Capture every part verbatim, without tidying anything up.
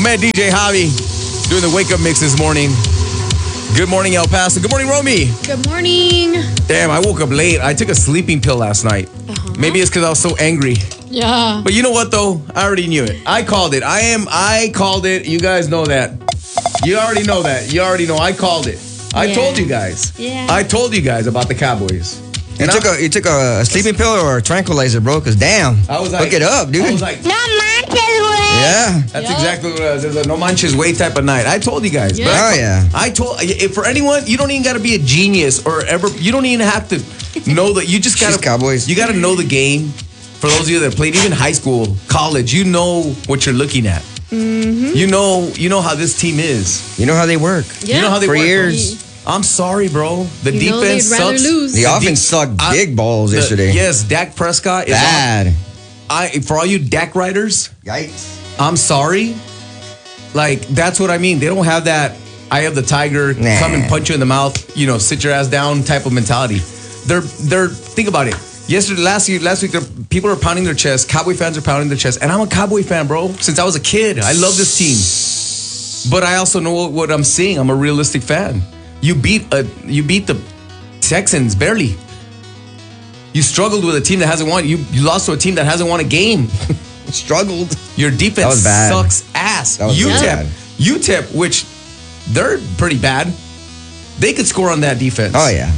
man, D J Javi, doing the wake up mix this morning. Good morning, El Paso. Good morning, Romy. Good morning. Damn, I woke up late. I took a sleeping pill last night. Uh-huh. Maybe it's because I was so angry. Yeah. But you know what, though? I already knew it. I called it. I am, I called it. You guys know that. You already know that. You already know. I called it. I yeah. told you guys. Yeah. I told you guys about the Cowboys. You took, a, you took a sleeping pill or a tranquilizer, bro? Because damn. I was like, look it up, dude. I was like, no manches way. Yeah. That's yep. exactly what it was. It was a no manches way type of night. I told you guys. Yeah. But Oh, I, yeah. I told, if for anyone, you don't even got to be a genius or ever, you don't even have to know that. You just got to, Cowboys. You got to know the game. For those of you that played even high school, college, you know what you're looking at. Mm-hmm. You know, you know how this team is. You know how they work. Yeah. You know how they For work. years. I'm sorry, bro. The you defense know they'd rather sucks. lose. The The offense de- sucked I- big balls the- yesterday. Yes, Dak Prescott is Bad. on, I for all you Dak riders, Yikes. I'm sorry. Like, that's what I mean. They don't have that eye of the tiger, Nah. come and punch you in the mouth, you know, sit your ass down type of mentality. They're they're think about it. Yesterday, last year, last week, people are pounding their chest. Cowboy fans are pounding their chest, and I'm a Cowboy fan, bro. Since I was a kid, I love this team. But I also know what I'm seeing. I'm a realistic fan. You beat a you beat the Texans barely. You struggled with a team that hasn't won. You you lost to a team that hasn't won a game. Struggled. Your defense That was bad. sucks ass. That was U T E P, bad. U T E P, which they're pretty bad. They could score on that defense. Oh, yeah.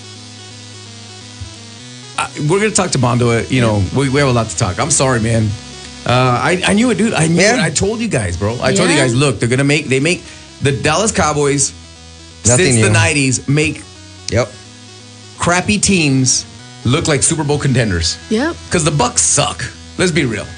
I, we're gonna talk to Bondo. uh, You know, we, we have a lot to talk. I'm sorry, man. Uh, I I knew it, dude. I knew Yeah. it. I told you guys, bro. I told you Yeah. guys. Look, they're gonna make. They make the Dallas Cowboys Nothing since new. the nineties make Yep. crappy teams look like Super Bowl contenders. Yep. Because the Bucks suck. Let's be real.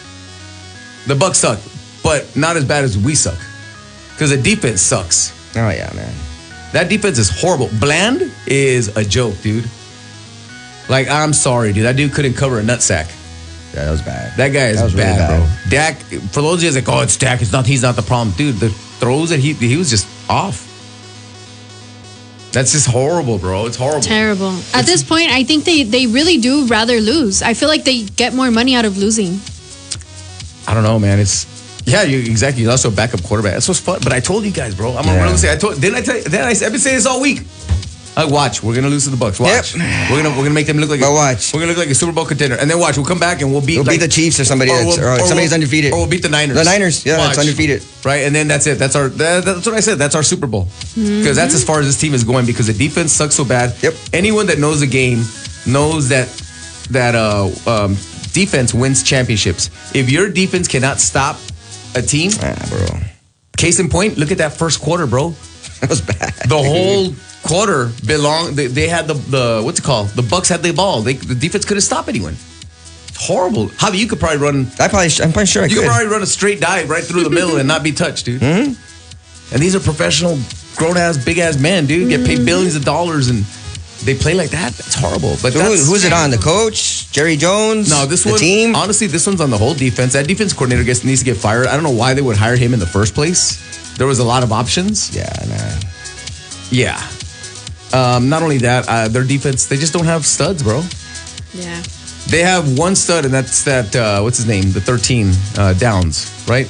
The Bucks suck, but not as bad as we suck. Because the defense sucks. Oh, yeah, man. That defense is horrible. Bland is a joke, dude. Like, I'm sorry, dude. That dude couldn't cover a nutsack. Yeah, that was bad. That guy is That was really bad, bad. bro. Dak, for those of you that's like, oh, it's Dak. It's not. He's not the problem, dude. The throws that he he was just off. That's just horrible, bro. It's horrible. Terrible. At this point, I think they, they really do rather lose. I feel like they get more money out of losing. I don't know, man. It's yeah, you exactly. You're also a backup quarterback. That's what's fun. But I told you guys, bro. I'm Yeah. a realistic. I told. Didn't I tell you? Then I, I've been saying this all week. Like, watch, we're gonna lose to the Bucks. Watch, Yep. we're gonna we're gonna make them look like. But a, watch. we're gonna look like a Super Bowl contender, and then watch, we'll come back and we'll beat. We'll like, beat the Chiefs or somebody or that's, we'll- or or somebody we'll- that's undefeated. Or we'll beat the Niners. The Niners, yeah, that's Watch. undefeated. Right, and then that's it. That's our. That, that's what I said. That's our Super Bowl. Because that's as far as this team is going. Because the defense sucks so bad. Yep. Anyone that knows the game knows that that uh, um, defense wins championships. If your defense cannot stop a team, Ah, bro. case in point, look at that first quarter, bro. That was bad. The whole quarter belonged. They, they had the the what's it called? The Bucks had the ball. They, the defense couldn't stop anyone. Horrible. Javi, you could probably run. I probably, I'm probably sure I You could. could probably run a straight dive right through the middle and not be touched, dude. Mm-hmm. And these are professional, grown ass, big ass men, dude. Get paid billions of dollars and they play like that. That's horrible. But Who, that's, who's it on? The coach? Jerry Jones? No, this the one. team? Honestly, this one's on the whole defense. That defense coordinator gets needs to get fired. I don't know why they would hire him in the first place. There was a lot of options. Yeah, man. Yeah. Um, not only that, uh, their defense, they just don't have studs, bro. Yeah. They have one stud, and that's that, uh, what's his name? The thirteen, uh, Downs, right?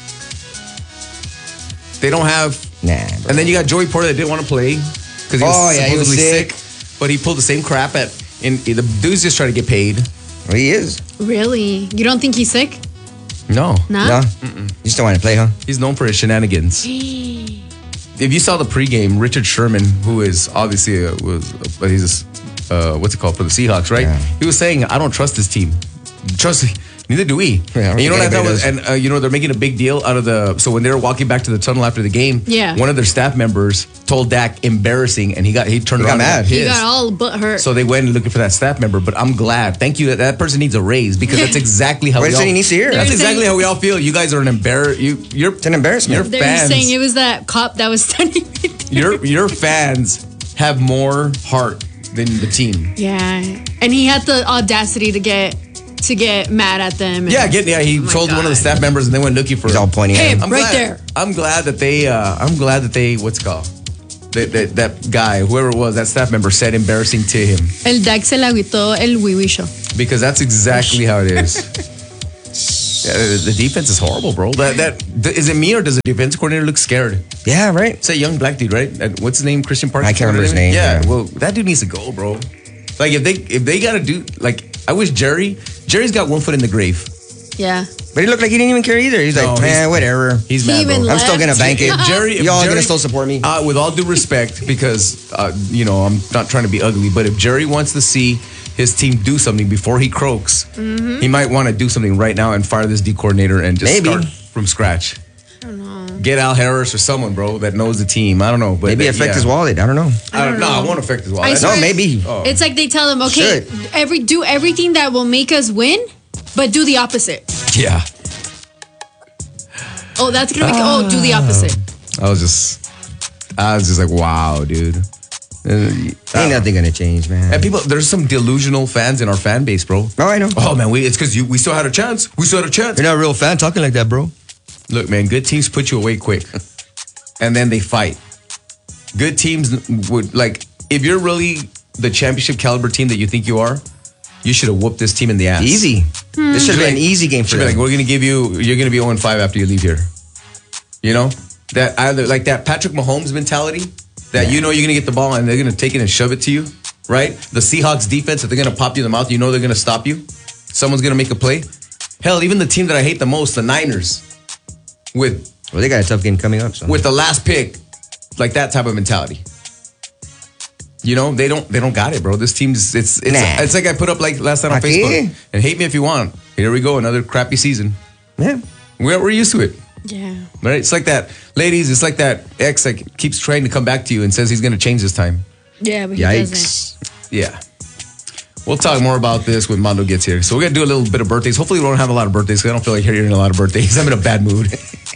They don't have. Nah, bro. And then you got Joey Porter that didn't want to play because he was Oh, yeah, he was supposedly sick. sick. But he pulled the same crap at. In, the dude's just trying to get paid. Well, he is. Really? You don't think he's sick? No, Nah? No? You just don't want to play, huh? he's known for his shenanigans. If you saw the pregame, Richard Sherman, who is obviously a, was, a, he's a, uh, what's it called for the Seahawks, right? Yeah. He was saying, "I don't trust this team. Trust me." Neither do we. Yeah, and you know what I thought anybody was, does. and uh, you know they're making a big deal out of the. So when they were walking back to the tunnel after the game, Yeah. one of their staff members told Dak embarrassing, and he got he turned He around got and mad. got He pissed. got all but hurt. So they went looking for that staff member, but I'm glad. Thank you. That that person needs a raise because that's exactly how What we is all. it he needs to hear? That's They're exactly saying- how we all feel. You guys are an embarrass. You you're It's an embarrassment. You're They're fans. saying it was that cop that was standing right there. your your fans have more heart than the team. Yeah. And he had the audacity to get to get mad at them. and- Yeah, get yeah. He Oh my told one of the God. staff members, and they went looking for. He's all him. pointing Hey, at him. I'm right glad, there. I'm glad that they. Uh, I'm glad that they. What's it called? That, that that guy, whoever it was, that staff member said embarrassing to him El Dak se le agüitó el huihuicho. because that's exactly how it is. Yeah, the defense is horrible, bro. That that th- is it me or does the defense coordinator look scared? Yeah, right. It's a young black dude, right? Uh, What's his name? Christian Park. I can't remember his name, Yeah, yeah. well, that dude needs to go, bro. Like if they if they gotta do like I wish Jerry Jerry's got one foot in the grave. Yeah. But he looked like he didn't even care either. He's No, like, he's- man, whatever. He's He mad, even bro. I'm still gonna left. bank it. If Jerry, if Y'all Jerry, gonna still support me? Uh, with all due respect, because uh, you know I'm not trying to be ugly, but if Jerry wants to see his team do something before he croaks, Mm-hmm. he might want to do something right now and fire this D coordinator and just Maybe. start from scratch. I don't know. Get Al Harris or someone, bro, that knows the team. I don't know, but Maybe that- affect yeah. his wallet. I don't know. I don't, no, I won't affect his I wallet. swear- No, maybe. Oh. It's like they tell them, okay, Should. every do everything that will make us win, but do the opposite. Yeah, Oh, that's gonna make oh, do the opposite. I was just, I was just like, wow, dude. Uh, Ain't nothing gonna change, man. And people, there's some delusional fans in our fan base, bro. Oh, I know. Oh man, we it's because you we still had a chance. We still had a chance. You're not a real fan talking like that, bro. Look, man, good teams put you away quick, and then they fight. Good teams would like if you're really the championship caliber team that you think you are, you should have whooped this team in the ass. Easy. This should have been an Like- easy game for Should be them. like, we're gonna give you, you're gonna be zero and five after you leave here. You know that either like that Patrick Mahomes mentality that you know you're gonna get the ball and they're gonna take it and shove it to you, right? The Seahawks defense, if they're gonna pop you in the mouth, you know they're gonna stop you. Someone's gonna make a play. Hell, even the team that I hate the most, the Niners, with Well, they got a tough game coming up. So. with the last pick, like that type of mentality. You know, they don't they don't got it, bro. This team's it's it's Nah. it's like I put up like last night on Aquí? Facebook. And hate me if you want. Here we go, another crappy season. yeah. We're, we're used to it. Yeah. Right? It's like that, ladies, it's like that ex that keeps trying to come back to you and says he's gonna change this time. Yeah, but he doesn't. Yikes. Yeah. We'll talk more about this when Mondo gets here. So we're gonna do a little bit of birthdays. Hopefully we don't have a lot of birthdays because I don't feel like hearing a lot of birthdays. I'm in a bad mood.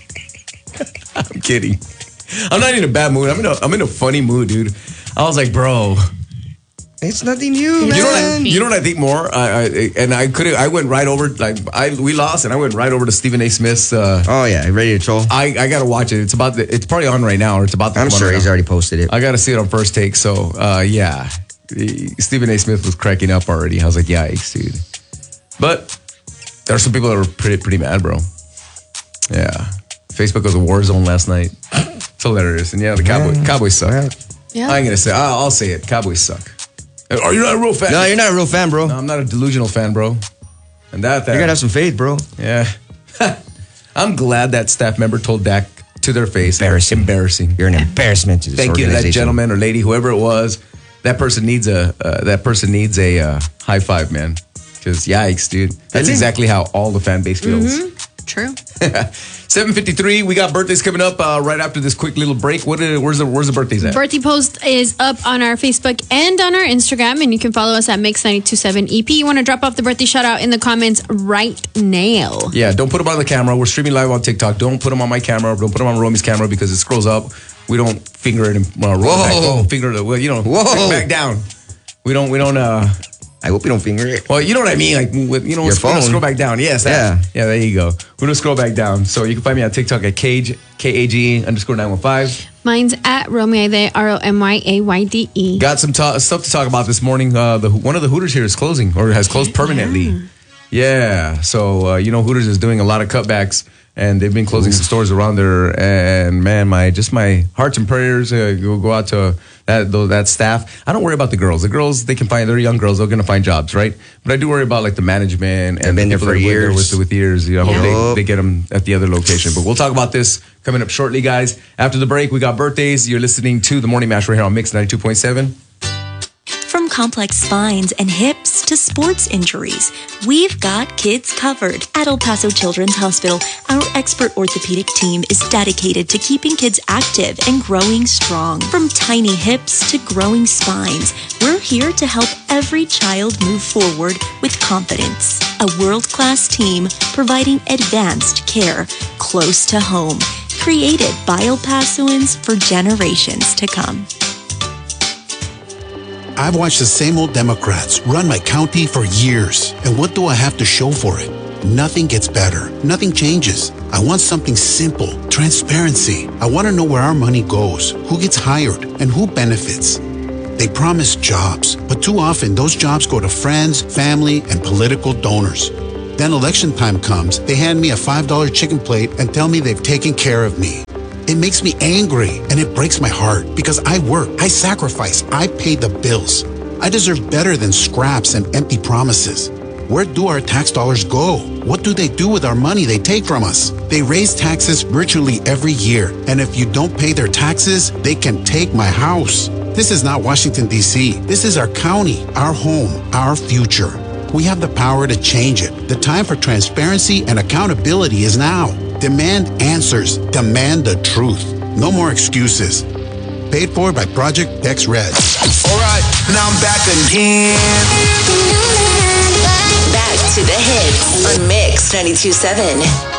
I'm kidding. I'm not in a bad mood. I'm in a I'm in a funny mood, dude. I was like, bro. It's nothing new, man. You know what? I, you know what I think more. I, I and I could I went right over like I we lost and I went right over to Stephen A. Smith's. Uh, Oh, yeah. Ready to troll? I I gotta watch it. It's about the, it's probably on right now or it's about. To I'm come on sure right he's now. already posted it. I gotta see it on First Take. So uh, yeah, Stephen A. Smith was cracking up already. I was like, yikes, dude. But there are some people that were pretty pretty mad, bro. Yeah, Facebook was a war zone last night. It's hilarious. And yeah, the Cowboys Yeah. Cowboys suck. Yeah. Yeah. I ain't gonna say. I'll, I'll say it. Cowboys suck. Are you not a real fan? No, you're not a real fan, bro. No, I'm not a delusional fan, bro. And that, that You're going to have some faith, bro. yeah. I'm glad that staff member told Dak to their face. Embarrassing. Embarrassing. You're an embarrassment to this Thank you to organization. that gentleman or lady, whoever it was. That person needs a uh, that person needs a uh, high five, man. Because yikes, dude. That's Really? exactly how all the fan base feels. True. seven fifty-three. We got birthdays coming up uh, right after this quick little break. What? Did, where's the Where's the birthdays at? Birthday post is up on our Facebook and on our Instagram, and you can follow us at Mix nine two seven E P. You want to drop off the birthday shout out in the comments right now. Yeah, don't put them on the camera. We're streaming live on TikTok. Don't put them on my camera. Don't put them on Romy's camera because it scrolls up. We don't finger it and uh, roll Whoa. it back. Don't finger it. Well, you know, Whoa. back down. We don't. We don't. uh I hope you don't finger it. Well, you know what I mean. Like, with, you know, Your scroll, phone. scroll back down. Yes. that. Yeah. There you go. We're gonna scroll back down. So you can find me on TikTok at Cage K A G E underscore nine one five. Mine's at Romyayde, R O M Y A Y D E. Got some ta- stuff to talk about this morning. Uh, the one of the Hooters here is closing or has closed permanently. Yeah. So uh, you know, Hooters is doing a lot of cutbacks, and they've been closing some stores around there. And man, my just my hearts and prayers uh, go, go out to that though that staff. I don't worry about the girls. The girls they can find. They're young girls. They're gonna find jobs, right? But I do worry about like the management and been the there people for that have worked there years. with, with years. You know, I hope Yup. they, they get them at the other location. But we'll talk about this coming up shortly, guys. After the break, we got birthdays. You're listening to the Morning Mash right here on Mix ninety-two point seven. From complex spines and hips to sports injuries, we've got kids covered. At El Paso Children's Hospital, our expert orthopedic team is dedicated to keeping kids active and growing strong. From tiny hips to growing spines, we're here to help every child move forward with confidence. A world-class team providing advanced care close to home, created by El Pasoans for generations to come. I've watched the same old Democrats run my county for years. And what do I have to show for it? Nothing gets better. Nothing changes. I want something simple. Transparency. I want to know where our money goes, who gets hired, and who benefits. They promise jobs, but too often those jobs go to friends, family, and political donors. Then election time comes, they hand me a five dollar chicken plate and tell me they've taken care of me. It makes me angry and it breaks my heart because I work, I sacrifice, I pay the bills. I deserve better than scraps and empty promises. Where do our tax dollars go? What do they do with our money they take from us? They raise taxes virtually every year, and if you don't pay their taxes, they can take my house. This is not Washington, D C. This is our county, our home, our future. We have the power to change it. The time for transparency and accountability is now. Demand answers. Demand the truth. No more excuses. Paid for by Project Dex Red. All right, now I'm back again. Back to the hits on Mix ninety-two point seven.